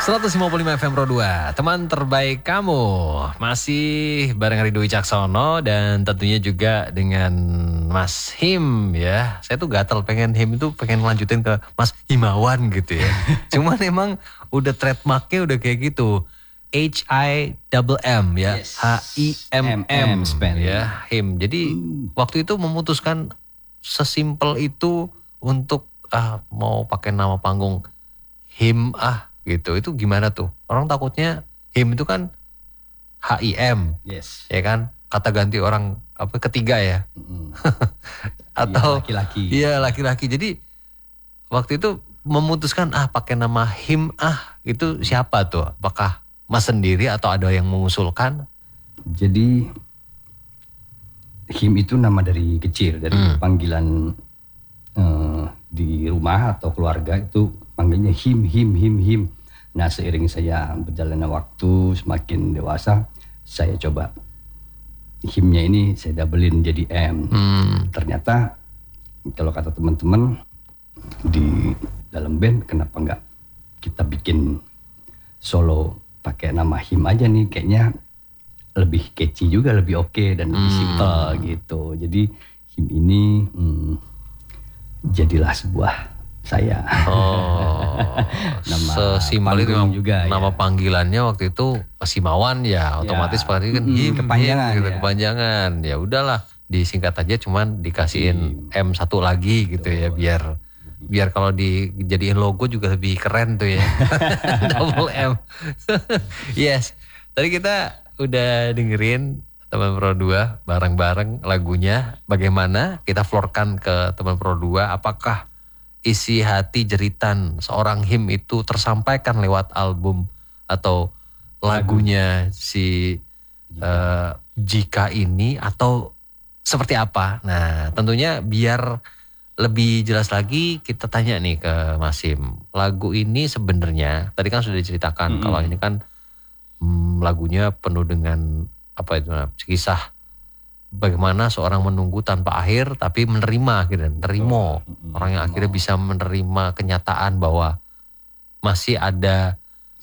155 FM Pro 2, teman terbaik kamu. Masih bareng Ridho Wicaksono dan tentunya juga dengan Mas Him ya. Saya tuh gatel pengen Him itu pengen lanjutin ke Mas Himawan gitu ya. Cuman emang udah trademarknya udah kayak gitu. HIMM ya, Yes. HIMM ya, Him. Jadi waktu itu memutuskan sesimpel itu untuk mau pakai nama panggung Him gitu. Itu gimana tuh? Orang takutnya Him itu kan HIM. Yes. Ya kan? Kata ganti orang apa ketiga ya. Atau laki-laki. Iya, laki-laki. Jadi waktu itu memutuskan pakai nama Him itu siapa tuh? Apakah Mas sendiri atau ada yang mengusulkan? Jadi Him itu nama dari kecil, dari panggilan di rumah atau keluarga itu panggilnya Him. Nah, seiring saya berjalannya waktu semakin dewasa, saya coba Himnya ini saya doublein jadi M. Ternyata kalau kata teman-teman di dalam band, kenapa enggak kita bikin solo pakai nama Him aja nih, kayaknya lebih catchy juga, lebih oke dan lebih simple gitu. Jadi Him ini jadilah sebuah saya. Nama sesimpel itu juga nama ya. Panggilannya waktu itu Simawan ya, otomatis pasti kan Him kepanjangan gitu, ya. Kepanjangan. Ya udahlah, disingkat aja, cuman dikasihin M1 lagi gitu ya, biar kalau dijadiin logo juga lebih keren tuh ya. Double M. Yes. Tadi kita udah dengerin teman Pro 2 bareng-bareng lagunya. Bagaimana kita floorkan ke teman Pro 2, apakah isi hati jeritan seorang Him itu tersampaikan lewat album atau lagunya si Jika ini, atau seperti apa? Nah, tentunya biar lebih jelas lagi kita tanya nih ke Mas Him. Lagu ini sebenarnya tadi kan sudah diceritakan kalau ini kan lagunya penuh dengan apa itu, kisah bagaimana seorang menunggu tanpa akhir tapi menerima gitu, nerimo. Orang yang akhirnya bisa menerima kenyataan bahwa masih ada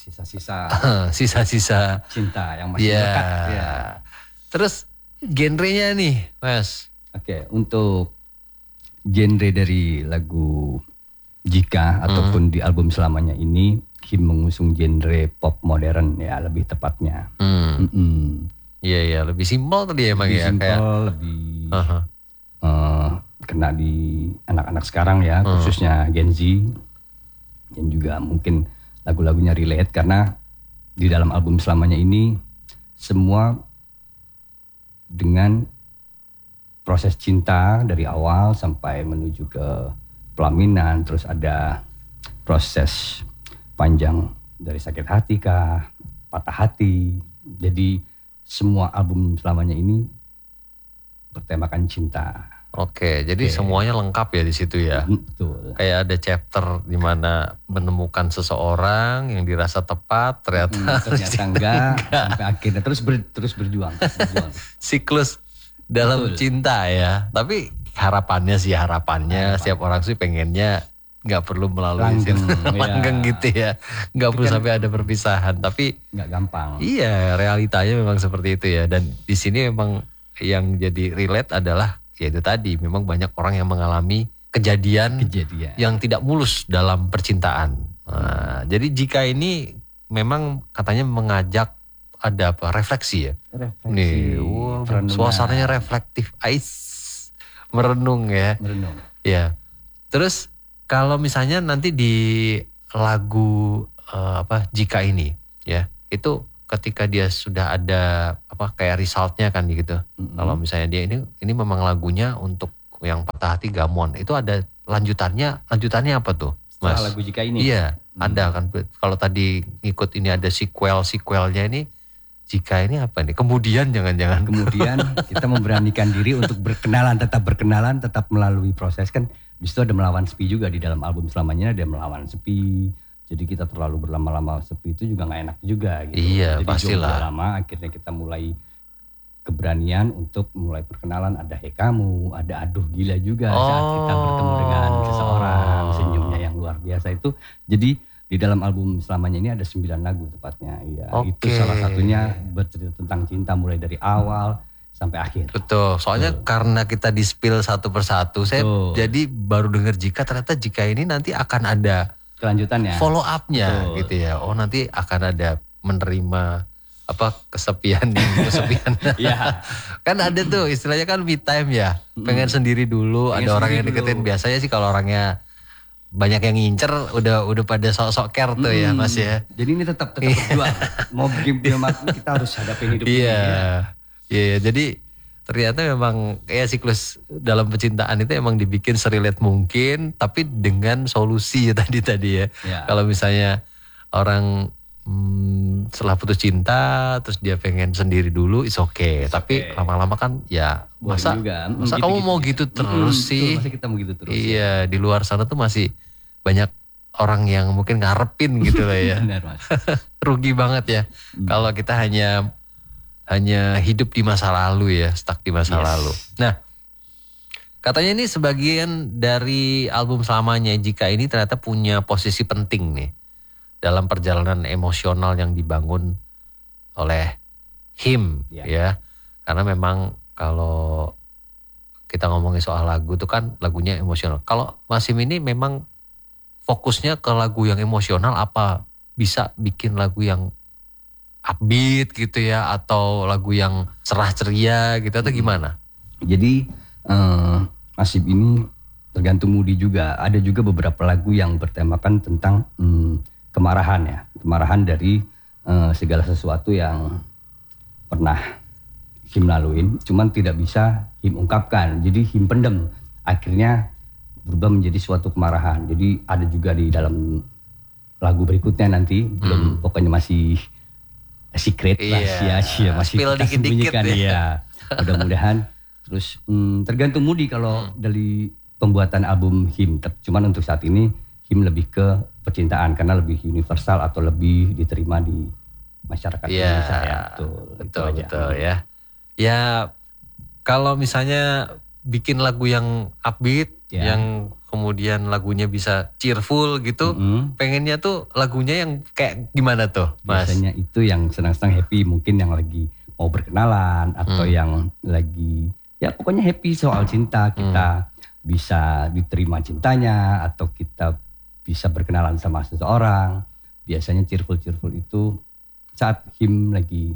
sisa-sisa cinta yang masih dekat ya. Terus genrenya nih, Mas. Oke, untuk genre dari lagu Jika ataupun di album selamanya ini, Him mengusung genre pop modern ya, lebih tepatnya. Iya, lebih simpel tadi emang ya. Simpel, lebih kena di anak-anak sekarang ya, khususnya Gen Z. Dan juga mungkin lagu-lagunya relate karena di dalam album selamanya ini semua dengan proses cinta dari awal sampai menuju ke pelaminan, terus ada proses panjang dari sakit hati kah, patah hati. Jadi semua album selamanya ini bertemakan cinta. Oke, jadi semuanya lengkap ya di situ ya. Betul. Kayak ada chapter di mana menemukan seseorang yang dirasa tepat, ternyata enggak, sampai akhirnya terus berjuang. Siklus dalam cinta ya. Tapi harapannya setiap orang sih pengennya nggak perlu melalui langgeng gitu ya, nggak perlu sampai ada perpisahan, tapi nggak gampang. Iya, realitanya memang seperti itu ya. Dan di sini memang yang jadi relate adalah yaitu tadi, memang banyak orang yang mengalami kejadian yang tidak mulus dalam percintaan. Nah, jadi Jika ini memang katanya mengajak ada apa, refleksi ya. Nih, suasananya reflektif, merenung ya. Ya. Terus kalau misalnya nanti di lagu Jika ini ya, itu ketika dia sudah ada kayak resultnya kan gitu. Kalau misalnya dia ini memang lagunya untuk yang patah hati gamon, itu ada lanjutannya apa tuh, Mas? Setelah lagu Jika ini? Iya, ada kan. Kalau tadi ngikut ini ada sequelnya ini, Jika ini apa nih? Kemudian jangan-jangan. Kemudian kita memberanikan diri untuk tetap berkenalan, tetap melalui proses kan. Di situ ada melawan sepi juga, di dalam album selamanya ada melawan sepi. Jadi kita terlalu berlama-lama sepi itu juga nggak enak juga gitu. Iya, jadi pastilah. lama akhirnya kita mulai keberanian untuk mulai perkenalan. Ada Hei Kamu, ada Aduh Gila juga saat kita bertemu dengan seseorang, senyumnya yang luar biasa itu. Jadi Di dalam album Selamanya ini ada 9 lagu tepatnya. Ya, Oke. itu salah satunya bercerita tentang cinta mulai dari awal sampai akhir. Betul, soalnya karena kita di-spill satu persatu, saya Betul. jadi baru dengar ternyata jika ini nanti akan ada Kelanjutannya. follow up-nya Betul. gitu ya. Oh nanti akan ada menerima kesepian yang kesepian. Iya. Kan ada tuh istilahnya kan me time ya. Pengen sendiri dulu, Pengen ada orang yang sendiri deketin. dulu. Biasanya sih kalau orangnya banyak yang ngincer udah pada sok-sok care tuh ya Mas ya. Jadi ini tetap berjuang. Mau bikin film aku kita harus hadapin hidup ini. Iya. Ya. Iya, jadi ternyata memang kayak siklus dalam percintaan itu emang dibikin serelate mungkin, tapi dengan solusi ya tadi ya. Ya. Kalau misalnya orang setelah putus cinta, terus dia pengen sendiri dulu, is okay. Tapi lama-lama kan ya masa kamu mau gitu terus sih? Masa kita mau gitu terus? Iya, di luar sana tuh masih banyak orang yang mungkin ngarepin gitu lah ya. Benar, Mas. Rugi banget ya kalau kita hanya hidup di masa lalu ya, stuck di masa lalu. Nah, katanya ini sebagian dari album Selamanya Jika ini ternyata punya posisi penting nih dalam perjalanan emosional yang dibangun oleh him ya. Karena memang kalau kita ngomongin soal lagu itu kan lagunya emosional. Kalau Mas Him ini memang fokusnya ke lagu yang emosional, apa bisa bikin lagu yang upbeat gitu ya, atau lagu yang cerah ceria gitu, atau gimana? Jadi Mas Him ini tergantung moodi juga. Ada juga beberapa lagu yang bertemakan tentang kemarahan ya. Kemarahan dari segala sesuatu yang pernah Him laluin, cuman tidak bisa Him ungkapkan. Jadi Him pendem. Akhirnya berubah menjadi suatu kemarahan. Jadi ada juga di dalam lagu berikutnya nanti, belum pokoknya masih secret rahasia, masih spill kita dikit-dikit sembunyikan ya. Mudah-mudahan terus tergantung moodi kalau dari pembuatan album Him. Cuman untuk saat ini Him lebih ke percintaan karena lebih universal atau lebih diterima di masyarakat Indonesia ya. Betul ya. Ya kalau misalnya bikin lagu yang upbeat, yang kemudian lagunya bisa cheerful gitu, pengennya tuh lagunya yang kayak gimana tuh, Mas? Biasanya itu yang senang-senang happy, mungkin yang lagi mau berkenalan atau yang lagi ya pokoknya happy soal cinta, kita bisa diterima cintanya atau kita bisa berkenalan sama seseorang. Biasanya cheerful itu saat Him lagi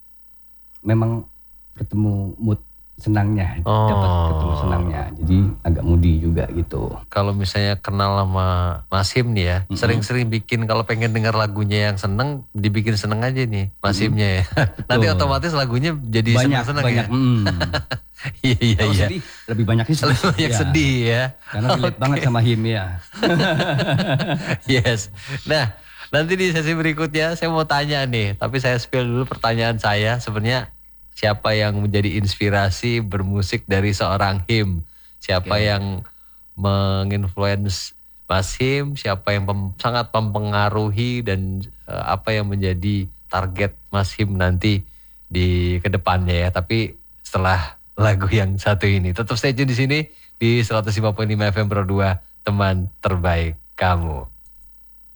memang ketemu mood senangnya, dapat ketemu senangnya, jadi agak moody juga gitu. Kalau misalnya kenal sama Mas Him nih ya, sering-sering bikin kalau pengen dengar lagunya yang seneng, dibikin seneng aja nih Mas Himnya ya. Nanti otomatis lagunya jadi seneng-seneng ya. Iya. Sedih, lebih banyaknya sedih. Lebih banyak sedih ya. Karena relate banget sama Him ya. Yes. Nah, nanti di sesi berikutnya saya mau tanya nih, tapi saya spill dulu pertanyaan saya. Sebenarnya siapa yang menjadi inspirasi bermusik dari seorang Him? Siapa yang menginfluence Mas Him? Siapa yang sangat mempengaruhi dan apa yang menjadi target Mas Him nanti di kedepannya ya? Tapi setelah lagu yang satu ini, tetap stay tune di sini di 105.5 FM Pro 2, teman terbaik kamu.